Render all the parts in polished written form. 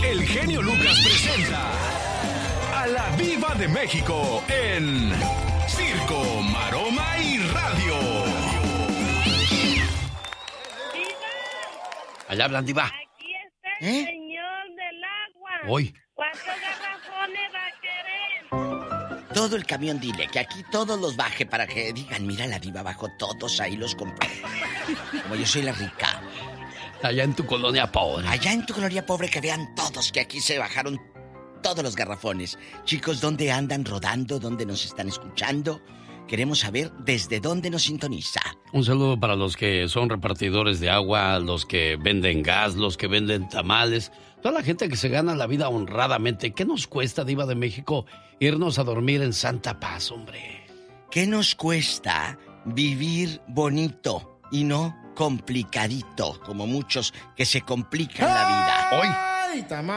el genio Lucas presenta a la Diva de México en Circo, Maroma y Radio. Allá hablan, Diva. Aquí está el señor del agua. Hoy. ¿Cuántos garrafones va a querer? Todo el camión, dile que aquí todos los baje para que digan, mira la Diva bajó todos, ahí los compré. Como yo soy la rica. Allá en tu colonia pobre. Allá en tu colonia pobre que vean todos que aquí se bajaron todos los garrafones. Chicos, ¿dónde andan rodando? ¿Dónde nos están escuchando? Queremos saber desde dónde nos sintoniza. Un saludo para los que son repartidores de agua, los que venden gas, los que venden tamales, toda la gente que se gana la vida honradamente. ¿Qué nos cuesta, Diva de México, irnos a dormir en santa paz, hombre? ¿Qué nos cuesta vivir bonito y no complicadito, como muchos que se complican la vida? ¡Ay,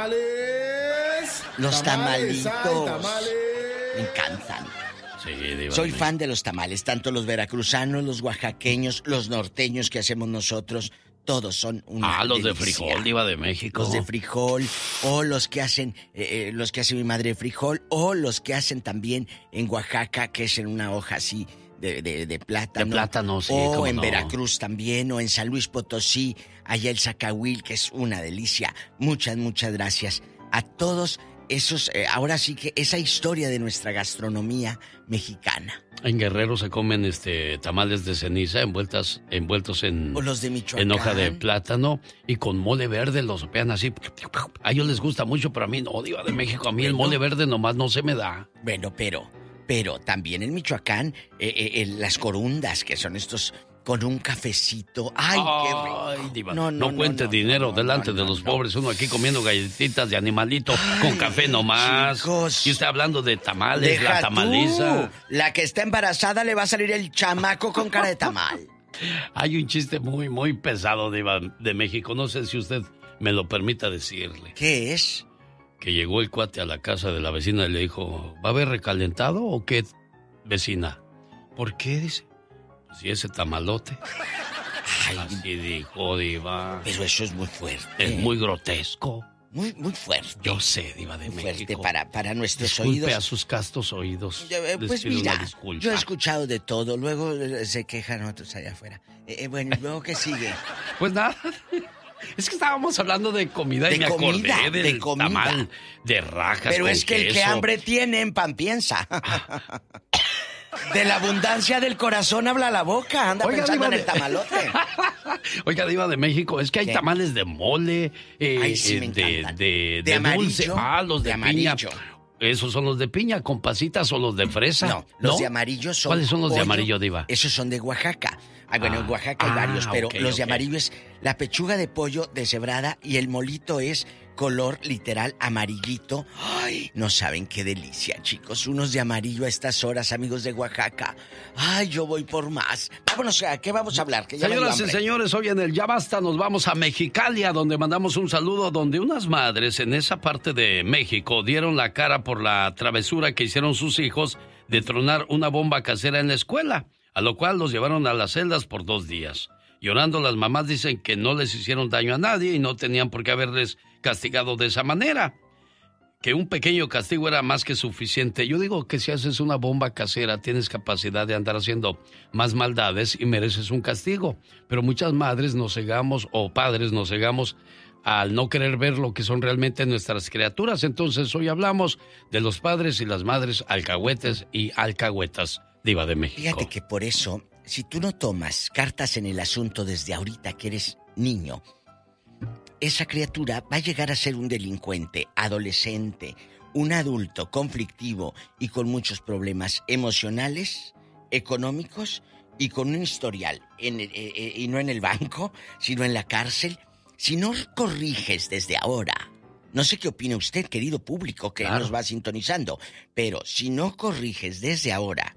tamales! Los tamalitos. ¡Ay, tamales! Me encantan. Sí, Diva. Soy fan de los tamales, tanto los veracruzanos, los oaxaqueños, los norteños que hacemos nosotros, todos son una los delicia. de frijol, Diva de México. Los de frijol, o los que hacen mi madre de frijol, o los que hacen también en Oaxaca, que es en una hoja así de plátano. De plátano, sí. O en no. Veracruz también, o en San Luis Potosí, allá el zacahuil, que es una delicia. Muchas, muchas gracias a todos esos, ahora sí que esa historia de nuestra gastronomía mexicana. En Guerrero se comen tamales de ceniza envueltos en, O los de Michoacán. en hoja de plátano y con mole verde, los sopean así. A ellos les gusta mucho, pero a mí no, Diva de México. A mí el mole verde nomás no se me da. Bueno, pero también en Michoacán, las corundas, que son estos con un cafecito. ¡Ay, qué rico! Diva, no cuente dinero delante de los pobres. Uno aquí comiendo galletitas de animalito con café nomás. Chicos. Y usted hablando de tamales, Deja la tamaliza. tú. La que está embarazada le va a salir el chamaco con cara de tamal. Hay un chiste muy, muy pesado, Diva de México. No sé si usted me lo permita decirle. ¿Qué es? Que llegó el cuate a la casa de la vecina y le dijo, ¿va a haber recalentado o qué, vecina? ¿Por qué? Dice, si ese tamalote. Ay, así dijo, Diva. pero eso es muy fuerte. Es muy grotesco. Muy, muy fuerte. Yo sé, Diva de Muy México. fuerte para nuestros Disculpe oídos. a sus castos oídos. Pues Les pido mira, una disculpa. yo he escuchado de todo. Luego se quejan otros allá afuera. Bueno, ¿y luego qué sigue? Pues nada. Es que estábamos hablando de comida y me acordé del tamal de rajas. Pero con es que el que queso. hambre tiene, en pan piensa. De la abundancia del corazón habla la boca. Anda pensando en el tamalote. Oiga, Diva de México, es que hay tamales de mole, Ay, sí, me encantan. de amarillo. dulce. Los de piña. amarillo. ¿Esos son los de piña con pasitas o los de fresa? No, los de amarillo son... ¿Cuáles son los de pollo. amarillo, Diva? Esos son de Oaxaca. Bueno, en Oaxaca hay varios, pero los de amarillo es la pechuga de pollo deshebrada y el molito es color literal amarillito. Ay, no saben qué delicia, chicos. Unos de amarillo a estas horas, amigos de Oaxaca. Ay, yo voy por más. Vámonos, ¿a qué vamos a hablar? Que ya me dio Señoras y hambre. señores, hoy en el Ya Basta nos vamos a Mexicalia, donde mandamos un saludo, donde unas madres en esa parte de México dieron la cara por la travesura que hicieron sus hijos de tronar una bomba casera en la escuela, a lo cual los llevaron a las celdas por 2 días. Llorando, las mamás dicen que no les hicieron daño a nadie y no tenían por qué haberles castigado de esa manera, que un pequeño castigo era más que suficiente. Yo digo que si haces una bomba casera tienes capacidad de andar haciendo más maldades y mereces un castigo, pero muchas madres nos cegamos o padres nos cegamos al no querer ver lo que son realmente nuestras criaturas. Entonces hoy hablamos de los padres y las madres alcahuetes y alcahuetas, Diva de México. Fíjate que por eso, si tú no tomas cartas en el asunto desde ahorita que eres niño, esa criatura va a llegar a ser un delincuente, adolescente, un adulto conflictivo y con muchos problemas emocionales, económicos y con un historial, y no en el banco, sino en la cárcel. Si no corriges desde ahora, no sé qué opina usted, querido público, que nos va sintonizando, pero si no corriges desde ahora,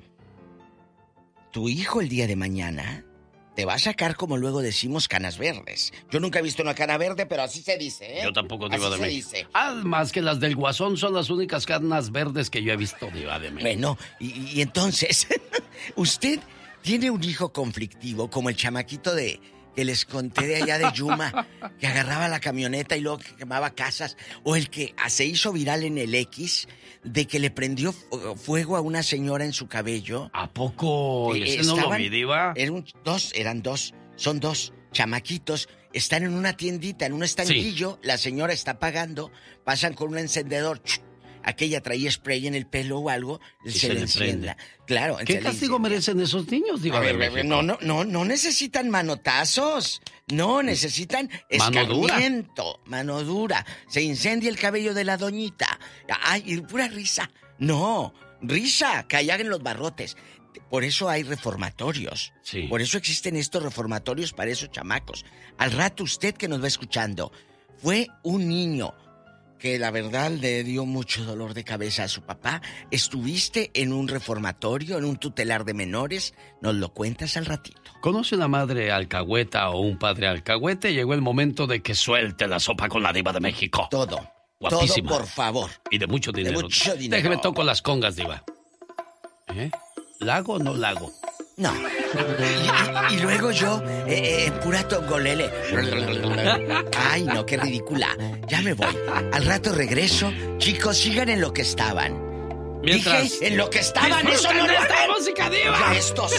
tu hijo el día de mañana te va a sacar, como luego decimos, canas verdes. Yo nunca he visto una cana verde, pero así se dice, ¿eh? Yo tampoco, así Diva de se México. dice. Más que las del Guasón son las únicas canas verdes que yo he visto, Diva de México. Bueno, y entonces, usted tiene un hijo conflictivo como el chamaquito de que les conté de allá de Yuma, que agarraba la camioneta y luego que quemaba casas, o el que se hizo viral en el X, de que le prendió fuego a una señora en su cabello. ¿A poco? ¿Ese no lo vi, Diva? Son dos chamaquitos, están en una tiendita, en un estanquillo, la señora está pagando, pasan con un encendedor, aquella traía spray en el pelo o algo, se le encienda. Claro. ¿Qué castigo merecen esos niños, Diva? No necesitan manotazos, no necesitan escarmiento, mano dura. Se incendia el cabello de la doñita. Ay, y pura risa. No, risa, que allá en los barrotes. Por eso hay reformatorios. Sí. Por eso existen estos reformatorios para esos chamacos. Al rato usted que nos va escuchando, fue un niño que la verdad le dio mucho dolor de cabeza a su papá. ¿Estuviste en un reformatorio, en un tutelar de menores? Nos lo cuentas al ratito. ¿Conoce una madre alcahueta o un padre alcahuete? Llegó el momento de que suelte la sopa con la Diva de México. Todo. Guapísima. Todo, por favor. Y de mucho dinero. Déjeme toco las congas, Diva. ¿Lago o no lago? No. Y luego yo, pura tongolele. Ay, no, qué ridícula. Ya me voy. Al rato regreso. Chicos, sigan en lo que estaban. Mientras... Dije, en lo que estaban, eso no lo esta música, Diva. Ya estos